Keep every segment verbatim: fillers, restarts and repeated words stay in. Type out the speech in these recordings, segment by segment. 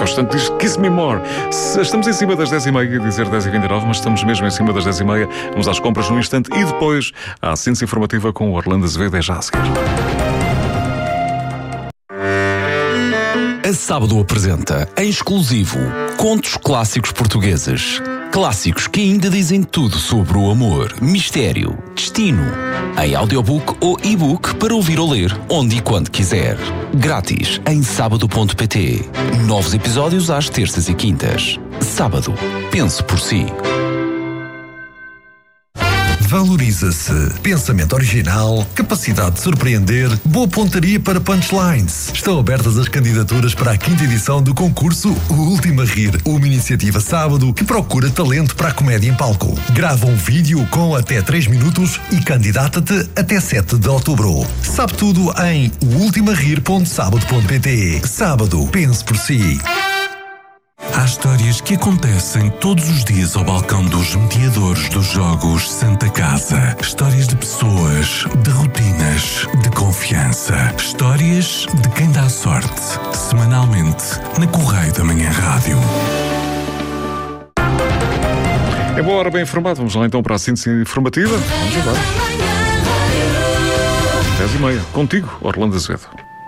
Gosto tanto diz Kiss Me More. Estamos em cima das dez e meia, dizer dez e vinte e nove, mas estamos mesmo em cima das dez e meia. Vamos às compras num instante e depois à ciência informativa com o Orlando Azevedo. É já a seguir. A Sábado apresenta, em exclusivo, contos clássicos portugueses. Clássicos que ainda dizem tudo sobre o amor, mistério, destino. Em audiobook ou e-book para ouvir ou ler, onde e quando quiser. Grátis em sábado ponto pt. Novos episódios às terças e quintas. Sábado. Pense por si. Valoriza-se. Pensamento original, capacidade de surpreender, boa pontaria para punchlines. Estão abertas as candidaturas para a quinta edição do concurso O Último a Rir, uma iniciativa sábado que procura talento para a comédia em palco. Grava um vídeo com até três minutos e candidata-te até sete de outubro. Sabe tudo em o último a rir ponto sábado ponto pt. Sábado, pense por si. Há histórias que acontecem todos os dias ao balcão dos mediadores dos Jogos Santa Casa. Histórias de pessoas, de rotinas, de confiança. Histórias de quem dá sorte. Semanalmente, na Correio da Manhã Rádio. É boa hora, bem informado. Vamos lá então para a síntese informativa. Vamos agora. dez e meia. Contigo, Orlando Azevedo.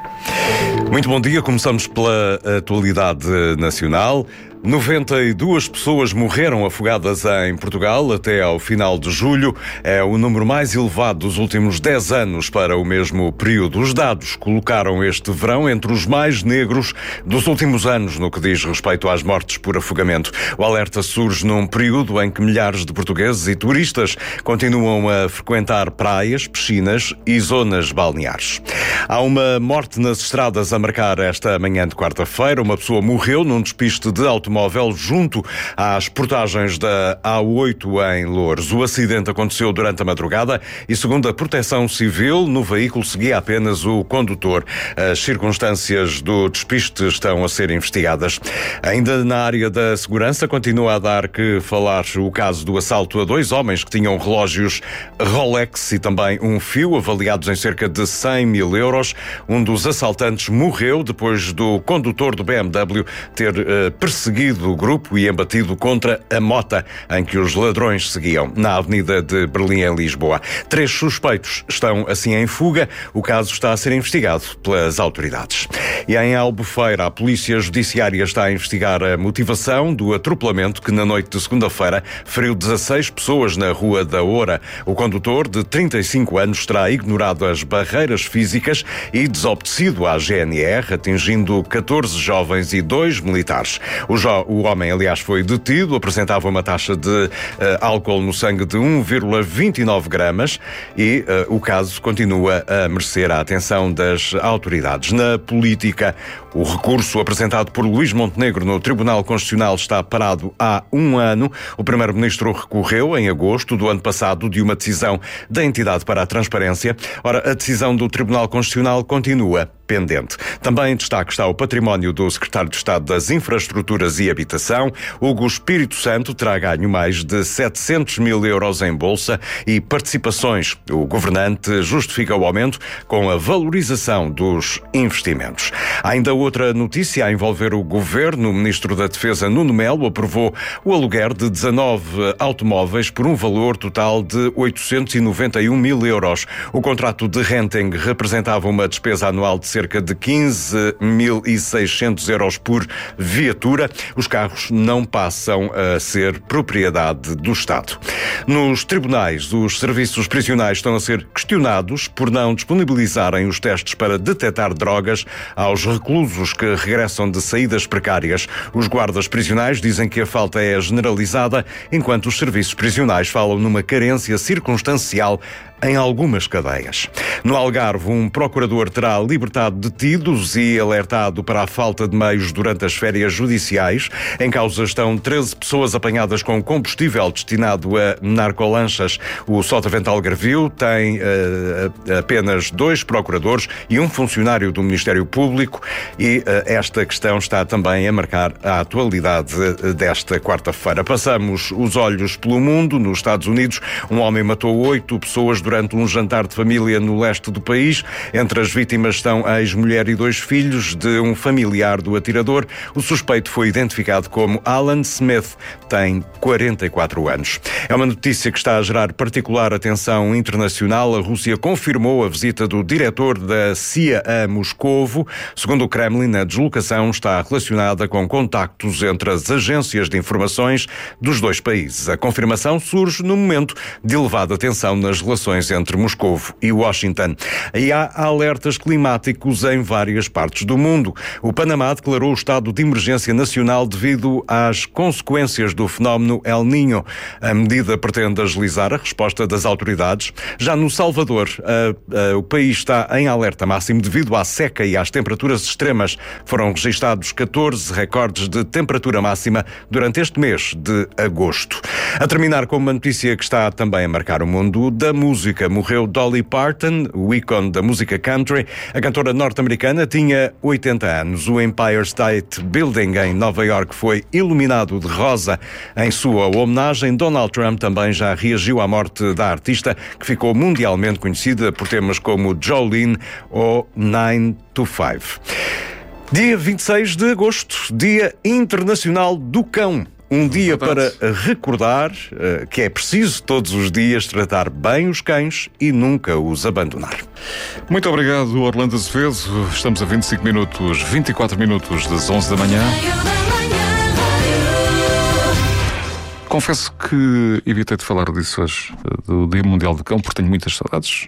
Muito bom dia, começamos pela atualidade nacional. noventa e duas pessoas morreram afogadas em Portugal até ao final de julho. É o número mais elevado dos últimos dez anos para o mesmo período. Os dados colocaram este verão entre os mais negros dos últimos anos no que diz respeito às mortes por afogamento. O alerta surge num período em que milhares de portugueses e turistas continuam a frequentar praias, piscinas e zonas balneares. Há uma morte nas estradas a marcar esta manhã de quarta-feira. Uma pessoa morreu num despiste de automóvel móvel junto às portagens da A oito em Loures. O acidente aconteceu durante a madrugada e, segundo a Proteção Civil, no veículo seguia apenas o condutor. As circunstâncias do despiste estão a ser investigadas. Ainda na área da segurança, continua a dar que falar o caso do assalto a dois homens que tinham relógios Rolex e também um fio, avaliados em cerca de cem mil euros. Um dos assaltantes morreu depois do condutor do B M W ter uh, perseguido o grupo e embatido contra a mota em que os ladrões seguiam, na Avenida de Berlim, em Lisboa. Três suspeitos estão assim em fuga. O caso está a ser investigado pelas autoridades. E em Albufeira, a Polícia Judiciária está a investigar a motivação do atropelamento que, na noite de segunda-feira, feriu dezasseis pessoas na Rua da Oura. O condutor, de trinta e cinco anos, terá ignorado as barreiras físicas e desobedecido à G N R, atingindo catorze jovens e dois militares. O, jo- o homem, aliás, foi detido, apresentava uma taxa de uh, álcool no sangue de um vírgula vinte e nove gramas e uh, o caso continua a merecer a atenção das autoridades. Na política, o recurso apresentado por Luís Montenegro no Tribunal Constitucional está parado há um ano. O primeiro-ministro recorreu, em agosto do ano passado, de uma decisão da Entidade para a Transparência. Ora, a decisão do Tribunal Constitucional continua pendente. Também em destaque está o património do secretário de Estado das Infraestruturas e Habitação. Hugo Espírito Santo terá ganho mais de setecentos mil euros em bolsa e participações. O governante justifica o aumento com a valorização dos investimentos. Há ainda outra notícia a envolver o governo. O ministro da Defesa, Nuno Melo, aprovou o aluguer de dezanove automóveis por um valor total de oitocentos e noventa e um mil euros. O contrato de renting representava uma despesa anual de cerca de quinze mil e seiscentos euros por viatura. Os carros não passam a ser propriedade do Estado. Nos tribunais, os serviços prisionais estão a ser questionados por não disponibilizarem os testes para detectar drogas aos reclusos que regressam de saídas precárias. Os guardas prisionais dizem que a falta é generalizada, enquanto os serviços prisionais falam numa carência circunstancial em algumas cadeias. No Algarve, um procurador terá libertado detidos e alertado para a falta de meios durante as férias judiciais. Em causa estão treze pessoas apanhadas com combustível destinado a narcolanchas. O Sotavento Algarvio tem uh, apenas dois procuradores e um funcionário do Ministério Público e uh, esta questão está também a marcar a atualidade desta quarta-feira. Passamos os olhos pelo mundo. Nos Estados Unidos, um homem matou oito pessoas durante durante um jantar de família no leste do país. Entre as vítimas estão a ex-mulher e dois filhos de um familiar do atirador. O suspeito foi identificado como Alan Smith, tem quarenta e quatro anos. É uma notícia que está a gerar particular atenção internacional. A Rússia confirmou a visita do diretor da C I A a Moscovo. Segundo o Kremlin, a deslocação está relacionada com contactos entre as agências de informações dos dois países. A confirmação surge no momento de elevada tensão nas relações entre Moscovo e Washington. E há alertas climáticos em várias partes do mundo. O Panamá declarou o estado de emergência nacional devido às consequências do fenómeno El Niño. A medida pretende agilizar a resposta das autoridades. Já no Salvador, a, a, o país está em alerta máximo devido à seca e às temperaturas extremas. Foram registados catorze recordes de temperatura máxima durante este mês de agosto. A terminar com uma notícia que está também a marcar o mundo da música. Morreu Dolly Parton, o ícone da música country. A cantora norte-americana tinha oitenta anos. O Empire State Building em Nova York foi iluminado de rosa em sua homenagem. Donald Trump também já reagiu à morte da artista, que ficou mundialmente conhecida por temas como Jolene ou nine to five. Dia vinte e seis de agosto, Dia Internacional do Cão. Um dia para recordar uh, que é preciso todos os dias tratar bem os cães e nunca os abandonar. Muito obrigado, Orlando Azevedo. Estamos a vinte e cinco minutos, vinte e quatro minutos das onze da manhã. Confesso que evitei de falar disso hoje, do Dia Mundial do Cão, porque tenho muitas saudades.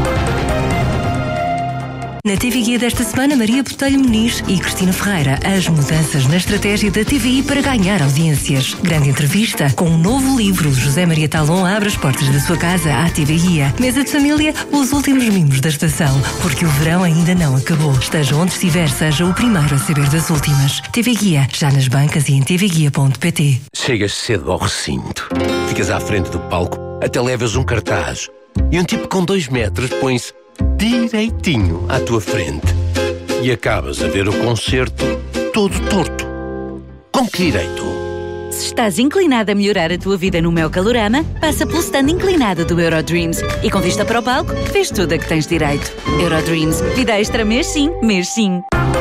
Na T V Guia desta semana, Maria Botelho Muniz e Cristina Ferreira. As mudanças na estratégia da T V I para ganhar audiências. Grande entrevista com um novo livro. José Maria Talon abre as portas da sua casa à T V Guia. Mesa de família, os últimos mimos da estação. Porque o verão ainda não acabou. Esteja onde estiver, seja o primeiro a saber das últimas. T V Guia, já nas bancas e em t v guia ponto p t. Chegas cedo ao recinto. Ficas à frente do palco, até levas um cartaz. E um tipo com dois metros põe-se direitinho à tua frente e acabas a ver o concerto todo torto. Com que direito? Se estás inclinado a melhorar a tua vida no meu Calorama, passa pelo stand inclinado do Eurodreams e com vista para o palco, vês tudo a que tens direito. Eurodreams, vida extra mês sim, mês sim.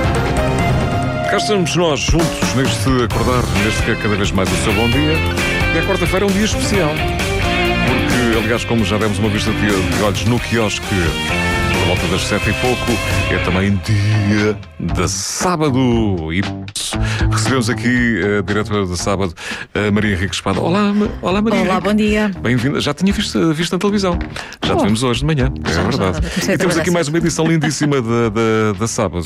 Cá estamos nós juntos neste acordar, neste que é cada vez mais o seu bom dia. E a quarta-feira é um dia especial. Porque, aliás, como já demos uma vista de, de olhos no quiosque por volta das sete e pouco, é também dia de sábado. E recebemos aqui a diretora de sábado, a Maria Henrique Espada. Olá, olá Maria. Olá, bom dia. Bem-vinda. Já tinha visto, visto na televisão. Já oh. te vimos hoje de manhã, é já, verdade. Já, e temos aqui mais uma edição lindíssima da, da, da sábado,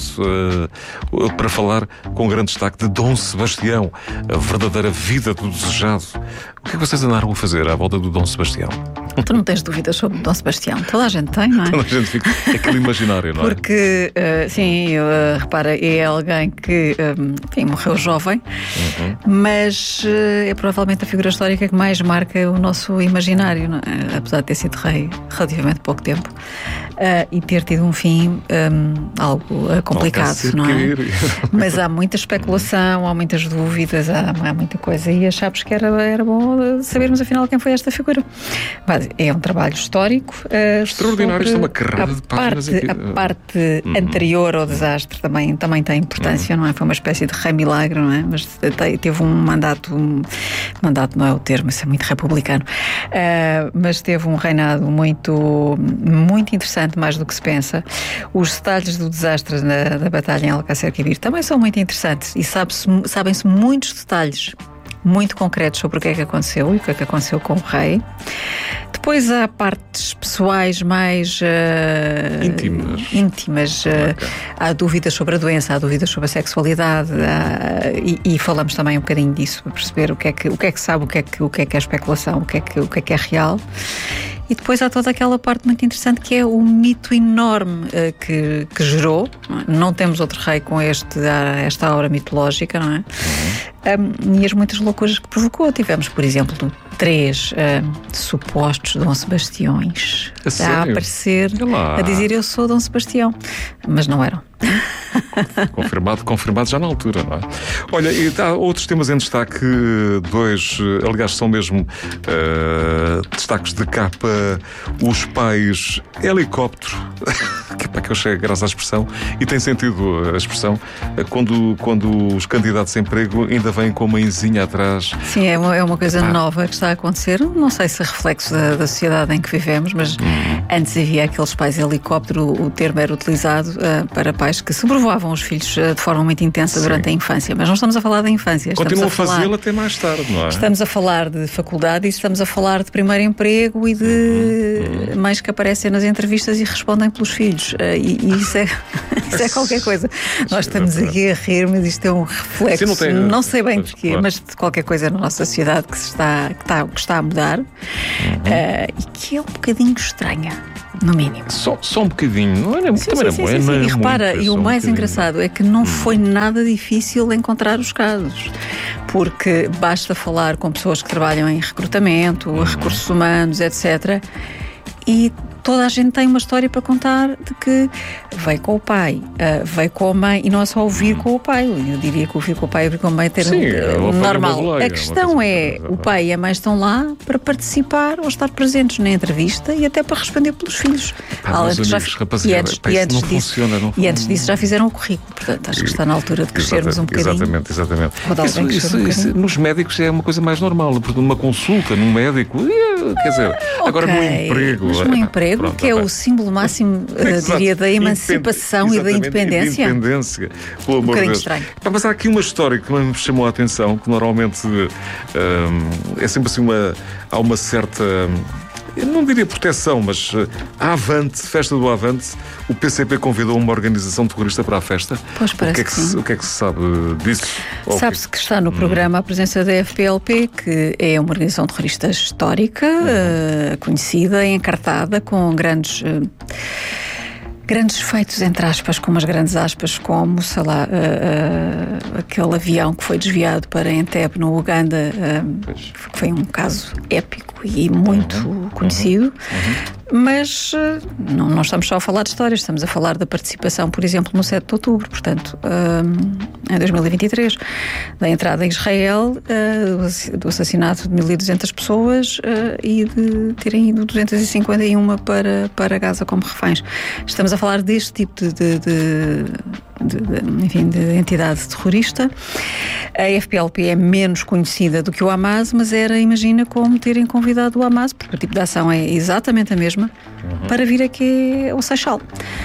uh, para falar com grande destaque de Dom Sebastião, a verdadeira vida do desejado. O que é que vocês andaram a fazer à volta do Dom Sebastião? Tu não tens dúvidas sobre o Dom Sebastião. Toda a gente tem, não é? Toda a gente fica aquele imaginário, não é? Porque, uh, sim, uh, repara, é alguém que um, enfim, morreu jovem, uhum. mas uh, é provavelmente a figura histórica que mais marca o nosso imaginário, não é? Apesar de ter sido rei relativamente pouco tempo uh, e ter tido um fim um, algo uh, complicado, não é? Mas há muita especulação, há muitas dúvidas, há, há muita coisa e achámos que era, era bom sabermos afinal quem foi esta figura. Mas é um trabalho histórico uh, extraordinário, isto é uma carrada de páginas parte, aqui. A parte uhum. anterior ao desastre também, também tem importância, uhum. não é? Foi uma espécie de rei milagre, não é? Mas teve um mandato, um mandato não é o termo, isso é muito republicano, uh, mas teve um reinado muito, muito interessante, mais do que se pensa. Os detalhes do desastre na, da batalha em Alcácer Quibir também são muito interessantes e sabe-se, sabem-se muitos detalhes muito concretos sobre o que é que aconteceu e o que é que aconteceu com o rei. Depois há partes pessoais mais uh, íntimas. íntimas. Uh, okay. Há dúvidas sobre a doença, há dúvidas sobre a sexualidade há, e, e falamos também um bocadinho disso para perceber o que é que, o que, é que sabe, o que é que, o que é que é especulação, o que é que, o que é que é real. E depois há toda aquela parte muito interessante que é o mito enorme uh, que, que gerou. Não temos outro rei com este, esta aura mitológica, não é? Uhum. Um, e as muitas loucuras que provocou. Tivemos, por exemplo, três um, supostos Dom Sebastiões a, a aparecer, a dizer eu sou Dom Sebastião. Mas não eram. Confirmado, confirmado já na altura, não é? Olha, e há outros temas em destaque, dois, aliás, são mesmo uh, destaques de capa, os pais helicóptero, que é que eu chego graças à expressão, e tem sentido a expressão, quando, quando os candidatos a emprego ainda vêm com a mãezinha atrás. Sim, é uma, é uma coisa ah. nova que está a acontecer, não sei se é reflexo da, da sociedade em que vivemos, mas hum. antes havia aqueles pais helicóptero, o termo era utilizado uh, para pais que sobrevoavam os filhos uh, de forma muito intensa. Sim. Durante a infância, mas não estamos a falar da infância. Continuam a, a fazê-lo até mais tarde, não é? Estamos a falar de faculdade e estamos a falar de primeiro emprego e de uhum. Uhum. mães que aparecem nas entrevistas e respondem pelos filhos. Uh, e, e isso, é, isso é qualquer coisa. Nós estamos aqui a rir, mas isto é um reflexo. Sim, não, tem, não sei bem porquê, claro. Mas de qualquer coisa na nossa sociedade que, se está, que, está, que está a mudar uhum. uh, e que é um bocadinho estranha. No mínimo. Só, só um bocadinho. Não era, sim, também sim, era sim, bom. Sim, sim. E repara, muito, e o mais um engraçado é que não hum. foi nada difícil encontrar os casos. Porque basta falar com pessoas que trabalham em recrutamento, hum. recursos humanos, etcétera. E toda a gente tem uma história para contar de que veio com o pai, uh, veio com a mãe, e não é só ouvir com o pai. Eu diria que ouvir com o pai e ouvir com a mãe é ter Sim, um, normal. Boleia, a questão é, o pai e a mãe estão lá para participar ou estar presentes na entrevista e até para responder pelos filhos. Pá, meus amigos, já, rapaziada, e antes, pá, e antes não disso, funciona. Não e antes disso já fizeram o currículo. Portanto, acho que está na altura de crescermos um bocadinho. Exatamente, exatamente. Isso, isso, um isso, nos médicos é uma coisa mais normal. Numa consulta, num médico, quer dizer, ah, agora okay. no emprego. Mas no emprego, pronto, que é o símbolo máximo, uh, diria, da emancipação e da independência. Independência, pelo amor um de Deus. Estranho. Mas há aqui uma história que me chamou a atenção, que normalmente um, é sempre assim uma. Há uma certa. Eu não diria proteção, mas a Avante, festa do Avante, o P C P convidou uma organização terrorista para a festa. Pois parece o que é que, que sim. Se, o que é que se sabe disso? Sabe-se que está no programa a presença da F P L P, que é uma organização terrorista histórica, uhum. uh, conhecida, encartada, com grandes... Uh, Grandes feitos, entre aspas, com umas grandes aspas, como, sei lá, uh, uh, aquele avião que foi desviado para Entebbe, no Uganda, uh, que foi um caso épico e muito uhum. conhecido. Uhum. Mas uh, não, não estamos só a falar de histórias, estamos a falar da participação, por exemplo, no sete de outubro, portanto, uh, em dois mil e vinte e três, da entrada em Israel, uh, do assassinato de mil e duzentas pessoas uh, e de terem ido duzentas e cinquenta e uma para, para Gaza como reféns. Estamos a falar deste tipo de, de, de, de, de, enfim, de entidade terrorista. A F P L P é menos conhecida do que o Hamas, mas era, imagina, como terem convidado o Hamas, porque o tipo de ação é exatamente a mesma, uhum. para vir aqui ao Seixal.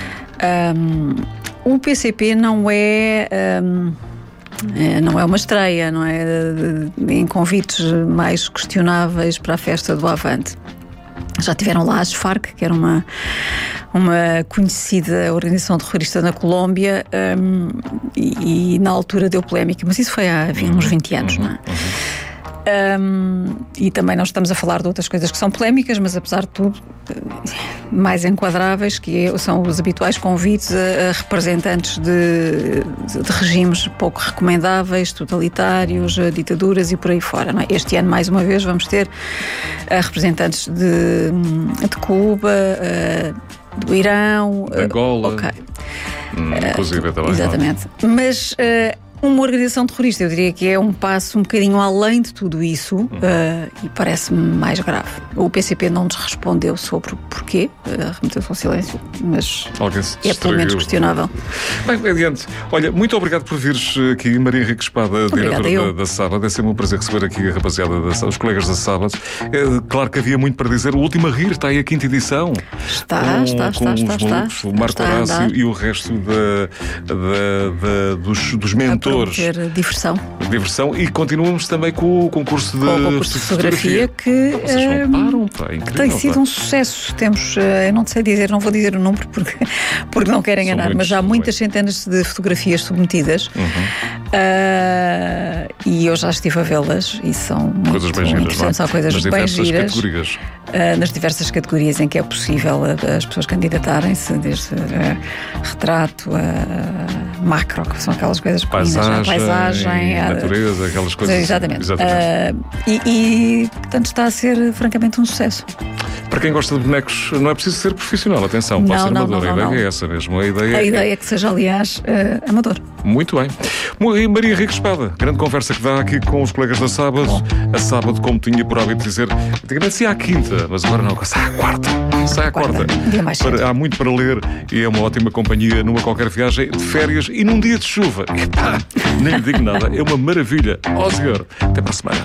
Um, o P C P não é... Um, É, não é uma estreia, não é? Em convites mais questionáveis para a festa do Avante. Já tiveram lá as Farc, que era uma, uma conhecida organização terrorista na Colômbia, um, e, e na altura deu polémica, mas isso foi há uhum, uns vinte anos, uhum, não é? Uhum. Um, e também não estamos a falar de outras coisas que são polémicas, mas apesar de tudo mais enquadráveis, que são os habituais convites a, a representantes de, de, de regimes pouco recomendáveis, totalitários, ditaduras e por aí fora, não é? Este ano, mais uma vez, vamos ter uh, representantes de, de Cuba, uh, do Irão, de Angola, uh, okay. hum, inclusive uh, também. Exatamente. Mas uh, uma organização terrorista, eu diria que é um passo um bocadinho além de tudo isso, uhum. uh, e parece-me mais grave. O P C P não nos respondeu sobre o porquê, uh, remeteu-se ao silêncio, mas é pelo menos questionável. Bem, adiante. Olha, muito obrigado por vires aqui, Maria Henrique Espada, diretora da, da Sábado. É sempre um prazer receber aqui a rapaziada, da, os colegas da Sábado. É, claro que havia muito para dizer. O Último a Rir está aí a quinta edição. Está, com, está, com está, os está, malucos, está. O Marco está Horácio e o resto da, da, da, dos, dos mentores. Ter diversão. Diversão, e continuamos também com o concurso de, com o concurso de fotografia, fotografia que, vocês não param, pá, é incrível, que tem sido pá. um sucesso. Temos, eu não sei dizer, não vou dizer o número porque, porque não quero enganar, mas há muitas centenas de fotografias submetidas, uhum. uh, e eu já estive a vê-las e são coisas muito bem giras, interessantes, são coisas nas bem diversas giras. Categorias. Uh, nas diversas categorias em que é possível as pessoas candidatarem-se, desde uh, retrato a macro, que são aquelas coisas pequenas, paisagem, paisagem a natureza, aquelas coisas. Exatamente. Exatamente. Uh, e, e, portanto, está a ser francamente um sucesso. Para quem gosta de bonecos, não é preciso ser profissional, atenção, pode Não, ser não, amador. não, não, a ideia não. é essa mesmo. A ideia, A ideia é que seja, aliás, uh, amador. Muito bem. Maria Henrique Espada, grande conversa que dá aqui com os colegas da Sábado. A Sábado, como tinha por hábito dizer, antigamente saia à quinta, mas agora não, sai à quarta. Sai à quarta. Quarta, dia mais cedo. Para- há muito para ler e é uma ótima companhia numa qualquer viagem de férias e num dia de chuva. Epá, nem lhe digo nada, é uma maravilha. Ó senhor, até para a semana.